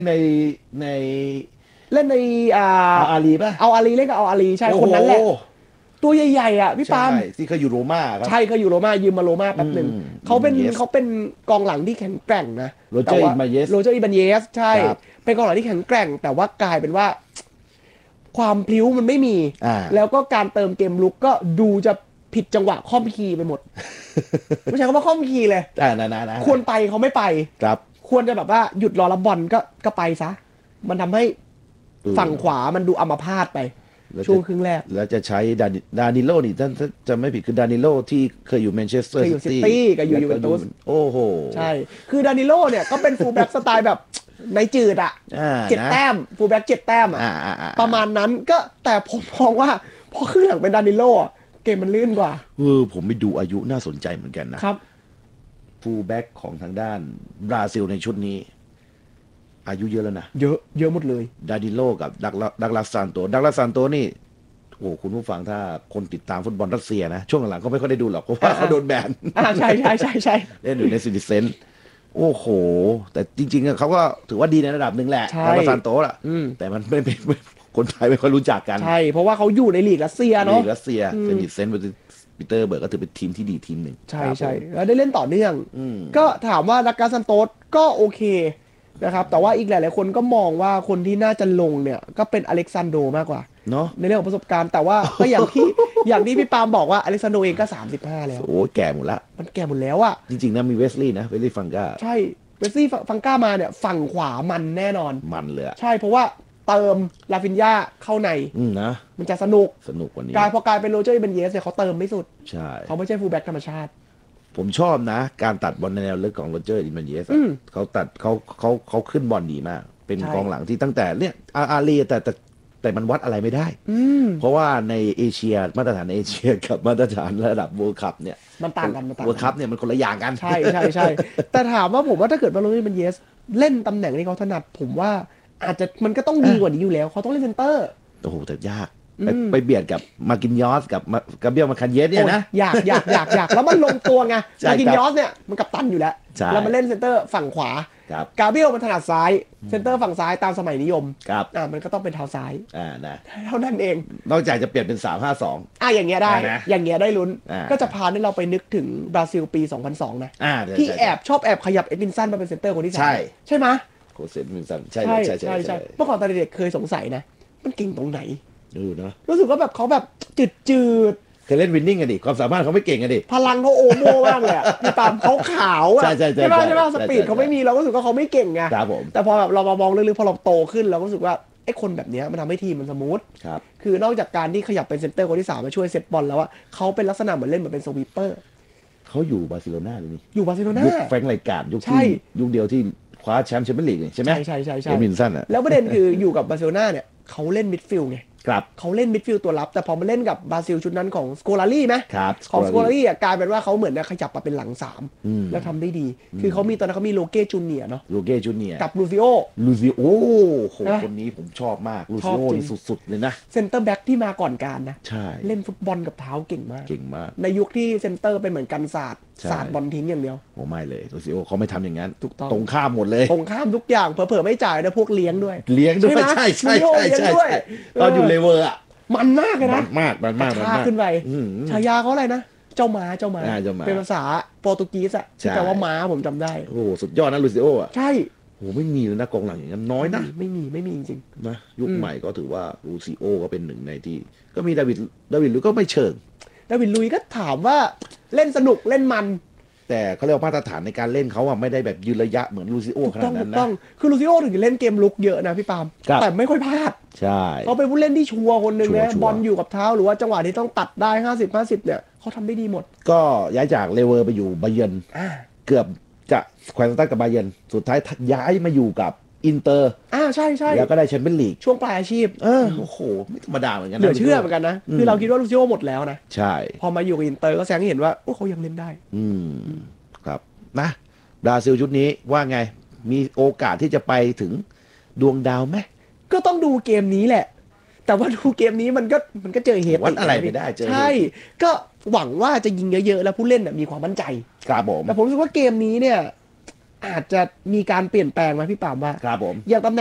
ในในเล่นในอ่าอาลีป่ะเอาอาลีเล่นกับเอาอาลีใช่โอ้โหคนนั้นแหละตัวใหญ่ๆอ่ะพี่ใช่ปาล์มที่เคยอยู่โรม่าครับใช่เขาอยู่โรม่ายืมมาโรม่าอืแป๊บหนึ่งมเขาเป็นอินเยสเขาเป็นกองหลังที่แข็งแกร่งนะโรเจอร์อิแต่ว่านมาเยสโรเจอร์อิบันเยสใช่ครับเป็นกองหลังที่แข็งแกร่งแต่ว่ากลายเป็นว่าความพลิ้วมันไม่มีอ่าแล้วก็การเติมเกมลุกก็ดูจะผิดจังหวะค่อมคีย์ไปหมดไม่ใช่คำว่าค่อมคีย์เลยนะควรไปเขาไม่ไปครับควรจะแบบว่าหยุดรอรับบอลก็ไปซะมันทำให้ฝั่งขวามันดูอัมพาตไปแล้วช่วงครึ่งแรกแล้วจะใช้ดานิโลนี่ถ้าจะไม่ผิดคือดานิโลที่เคยอยู่แมนเชสเตอร์เคยอยู่ซิตี้กับอยู่ยูเวนตุสโอ้โหใช่คือดานิโลเนี่ยก็เป็นฟูลแบ็กสไตล์แบบในจืดอ่ะเจ็ดนะแต้มฟูลแบ็ก7 แต้มอ่ะประมาณนั้นก็แต่ผมมองว่าพอครึ่งหลังเป็นดานิโลเกมมันลื่นกว่าผมไปดูอายุน่าสนใจเหมือนกันนะครับฟูลแบ็กของทางด้านบราซิลในชุดนี้อายุเยอะแล้วนะเยอะเยอะหมดเลยดานิโลกับดักลาสซานโตนี่โอ้คุณผู้ฟังถ้าคนติดตามฟุตบอลรัสเซียนะช่วงหลังๆเขาไม่ค่อยได้ดูหรอกเพราะว่าเขาโดนแบนใช่ใช่ใช่ใช่เล่นอยู่ในซิติเซนโอ้โหแต่จริงๆเขาก็ถือว่าดีในระดับหนึ่งแหละดักลาซานโตล่ะแต่มันไม่เป็นคนไทยไม่ค่อยรู้จักกันใช่เพราะว่าเขาอยู่ในลีกรัสเซียเนาะลีกรัสเซียเซนิตเซนต์ปีเตอร์เบิร์กก็ถือเป็นทีมที่ดีทีมหนึ่งใช่ใช่แล้วได้เล่นต่อเนื่องก็ถามว่าดักลาซันโตสก็โอเคนะครับแต่ว่าอีกหลายๆคนก็มองว่าคนที่น่าจะลงเนี่ยก็เป็นอเล็กซานโดมากกว่าเนาะในเรื่องของประสบการณ์แต่ว่าก็อย่างที่พี่ปาล์มบอกว่าอเล็กซานโดเองก็35แล้วโอ้แก่หมดละมันแก่หมดแล้วอะจริงๆนะมีเวสลีย์นะเวสลีย์ฟังก้าใช่เวสซี่ฟังก้ามาเนี่ยฝั่งขวามันแน่นอนมันเลยใช่เพราะว่าเติมลาฟินยาเข้าในนะมันจะสนุกกว่านี้พอกลายเป็นโรเจอร์อิบันเยสเนี่ยเขาเติมไม่สุดใช่เขาไม่ใช่ฟูลแบ็กธรรมชาติผมชอบนะการตัดบอลในแนวลึกของโรเจอร์อินมันเยสเขาตัดเขาขึ้นบอลดีมากเป็นกองหลังที่ตั้งแต่เนี่ยอารีแต่มันวัดอะไรไม่ได้เพราะว่าในเอเชียมาตรฐานเอเชียกับมาตรฐานระดับเวิลด์คัพเนี่ยมันต่างกันเวิลด์คัพเนี่ยมันคนละอย่างกันใช่ใช่ใช่แต่ถามว่าผมว่าถ้าเกิดว่าโรเจอร์อิบันเยสเล่นตำแหน่งที่เขาถนัดผมว่าอาจจะมันก็ต้องดีกว่านี้อยู่แล้วเขาต้องเล่นเซนเตอร์โอ้โหแต่ยากไปเบียดกับมากินยอสกับกาเบียลมาคันเยสเนี่ยนะอยากแล้วมันลงตัวไงมากินยอสเนี่ยมันกัปตันอยู่แล้วแล้วมันเล่นเซนเตอร์ฝั่งขวากาเบียลมันถนัดซ้ายเซนเตอร์ฝั่งซ้ายตามสมัยนิยมมันก็ต้องเป็นเท้าซ้ายนะเท่านั้นเองนอกจากจะเปลี่ยนเป็น3-5-2 อย่างเงี้ยได้อย่างเงี้ยได้ลุ้นก็จะพาให้เราไปนึกถึงบราซิลปี2002นะที่ชอบแอบขยับเอ็ดวินสันมาเป็นเซนเตอร์คนที่3ใช่ไหมโคเซนวินสันใช่เมื่อก่อนตอนเด็กเคยสงสัยนะมันเก่งตรงไหนเนาะรู้สึกว่าแบบเขาแบบจืดเคยเล่นวินนิ่งกันดิความสามารถเขาไม่เก่งกันดิพลังเขาโอโม่มากเลยพี่ปามเขาขาวอ่ะใช่ป่ะสปีดเขาไม่มีเราก็รู้สึกว่าเขาไม่เก่งไงแต่พอแบบเรามามองลึกๆพอเราโตขึ้นเราก็รู้สึกว่าไอ้คนแบบนี้มันทำให้ทีมมันสมูทคือนอกจากการที่ขยับเป็นเซนเตอร์คนที่3มาช่วยเซตบอลแล้วว่าเขาเป็นลักษณะเหมือนเล่นเหมือนเป็นสวีปเปอร์เขาอยู่บาร์เซโลนาเลยนี่อยู่บาร์เซโลนายุคแฟรงค์ไรการ์ดยุคเดียวที่คว้าแชมป์แชมเปี้ยนลีกใช่ไหมใช่เอมินสันอ่ะแล้วประเด็นคืออยู่กับบาร์เซโลนาเนี่ยเขาเล่นมิดฟิลด์ไงครับเขาเล่นมิดฟิลด์ตัวรับแต่พอมาเล่นกับบราซิลชุดนั้นของสโคลารี่ไหมครับของสโคลารี่กลายเป็นว่าเขาเหมือนขยับมาเป็นหลัง3แล้วทำได้ดีคือเขามีตอนนั้นเขามีโลเก้จูเนียร์เนาะโลเก้จูเนียร์กับลูซิโอโคนนี้ผมชอบมากลูซิโอนี่สุดๆเลยนะเซนเตอร์แบ็กที่มาก่อนการนะใช่เล่นฟุตบอลกับเท้าเก่งมากในยุคที่เซนเตอร์เป็นเหมือนกันศาสตร์บอลทิ้งอย่างเดียวโอ้ไม่เลยลูซิโอเขาไม่ทำอย่างนั้นถูกต้องตรงข้ามหมดเลยตรงข้ามทุกอย่างเผลอๆไม่จ่ายนะพวกเลี้ยงด้วยใช่ตอนอยู่เลเวอร์อ่ะมันมากเลยนะมากขึ้นไปฉายาเขาอะไรนะเจ้าม้าเป็นภาษาโปรตุเกสอ่ะที่แปลว่าม้าผมจำได้โอ้สุดยอดนะลูซิโออ่ะใช่โอ้ไม่มีเลยนะกองหลังอย่างนั้นน้อยนะไม่มีจริงๆนะยุคใหม่ก็ถือว่าลูซิโอก็เป็นหนึ่งในที่ก็มีดาวิดลุยก็ไม่เชิงดาวิดลุยก็ถามว่าเล่นสนุกเล่นมันแต่เขาเรียกว่ามาตรฐานในการเล่นเขาอะไม่ได้แบบยืนระยะเหมือนลูซิโอขนาดนั้นนะคือลูซิโอถึงจะเล่นเกมลุกเยอะนะพี่ปาล์มแต่ไม่ค่อยพลาดใช่เขาเป็นผู้เล่นที่ชัวร์คนหนึ่งนะบอลอยู่กับเท้าหรือว่าจังหวะที่ต้องตัดได้50-50เนี่ยเขาทำได้ดีหมดก็ย้ายจากเลเวอร์ไปอยู่บาเยิร์นเกือบจะแขวนสตาร์กับบาเยิร์นสุดท้ายย้ายมาอยู่กับอินเตอร์ใช่แล้วก็ได้แชมเปี้ยนลีกช่วงปลายอาชีพโอ้โหไม่ธรรมดาเหมือนกันนะเหลือเชื่อเหมือนกันนะคือเราคิดว่าลูซิโอหมดแล้วนะใช่พอมาอยู่กับอินเตอร์ก็แสดงให้เห็นว่าเขายังเล่นได้ครับนะบราซิลชุดนี้ว่าไงมีโอกาสที่จะไปถึงดวงดาวไหมก็ต้องดูเกมนี้แหละแต่ว่าดูเกมนี้มันก็เจอเหตุวัดอะไรไม่ได้ใช่ก็หวังว่าจะยิงเยอะๆแล้วผู้เล่นมีความมั่นใจครับผมแต่ผมรู้สึกว่าเกมนี้เนี่ยอาจจะมีการเปลี่ยนแปลงไหมพี่ปามว่าครับผมอย่างตำแหน่ง